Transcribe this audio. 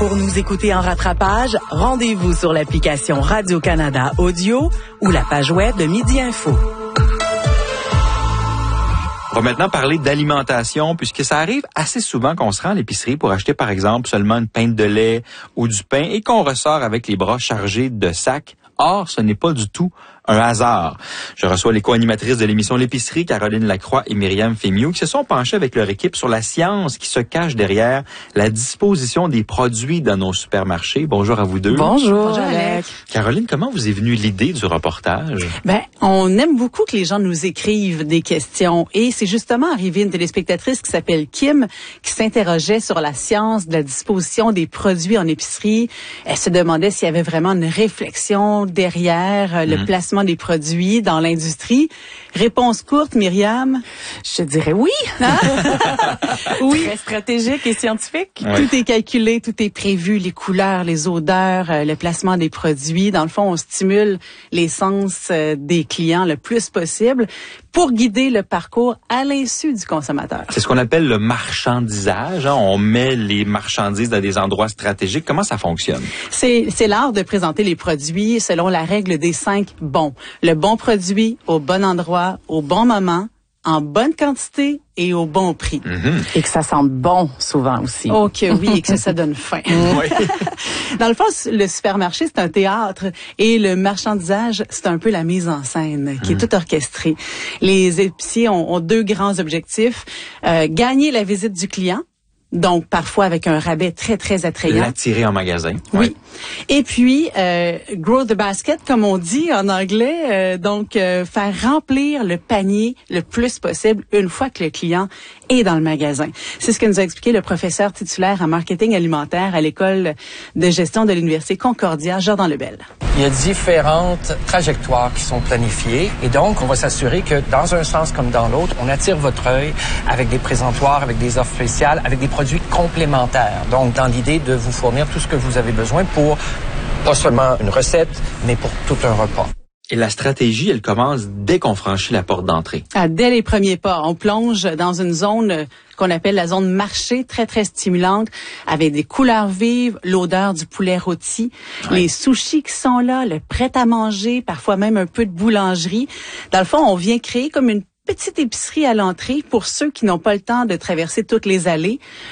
Pour nous écouter en rattrapage, rendez-vous sur l'application Radio-Canada Audio ou la page web de Midi Info. On va maintenant parler d'alimentation, puisque ça arrive assez souvent qu'on se rend à l'épicerie pour acheter, par exemple, seulement une pinte de lait ou du pain et qu'on ressort avec les bras chargés de sacs. Or, ce n'est pas du tout un hasard. Je reçois les co-animatrices de l'émission L'épicerie, Caroline Lacroix et Myriam Fémiou, qui se sont penchées avec leur équipe sur la science qui se cache derrière la disposition des produits dans nos supermarchés. Bonjour à vous deux. Bonjour Alex. Caroline, comment vous est venue l'idée du reportage? On aime beaucoup que les gens nous écrivent des questions et c'est justement arrivé une téléspectatrice qui s'appelle Kim qui s'interrogeait sur la science de la disposition des produits en épicerie. Elle se demandait s'il y avait vraiment une réflexion derrière le placement des produits dans l'industrie. Réponse courte, Myriam? Je dirais oui. Hein? Oui. Très stratégique et scientifique. Ouais. Tout est calculé, tout est prévu, les couleurs, les odeurs, le placement des produits. Dans le fond, on stimule les sens des clients le plus possible pour guider le parcours à l'insu du consommateur. C'est ce qu'on appelle le marchandisage. Hein? On met les marchandises dans des endroits stratégiques. Comment ça fonctionne? C'est l'art de présenter les produits selon la règle des 5 bons. Le bon produit au bon endroit, au bon moment, en bonne quantité et au bon prix. Et que ça sente bon souvent aussi. Oh que oui, et que ça donne faim. Oui. Dans le fond, le supermarché, c'est un théâtre et le marchandisage, c'est un peu la mise en scène qui est toute orchestrée. Les épiciers ont 2 grands objectifs. Gagner la visite du client, donc parfois avec un rabais très, très attrayant. L'attirer en magasin. Oui. Et puis, grow the basket, comme on dit en anglais, faire remplir le panier le plus possible une fois que le client est dans le magasin. C'est ce que nous a expliqué le professeur titulaire en marketing alimentaire à l'école de gestion de l'Université Concordia, Jordan Lebel. Il y a différentes trajectoires qui sont planifiées et donc on va s'assurer que dans un sens comme dans l'autre, on attire votre œil avec des présentoirs, avec des offres spéciales, avec des produits complémentaires. Donc dans l'idée de vous fournir tout ce que vous avez besoin pour pas seulement une recette, mais pour tout un repas. Et la stratégie, elle commence dès qu'on franchit la porte d'entrée. Dès les premiers pas, on plonge dans une zone qu'on appelle la zone marché, très, très stimulante, avec des couleurs vives, l'odeur du poulet rôti, les sushis qui sont là, le prêt-à-manger, parfois même un peu de boulangerie. Dans le fond, on vient créer comme une petite épicerie à l'entrée pour ceux qui n'ont pas le temps de traverser toutes les allées.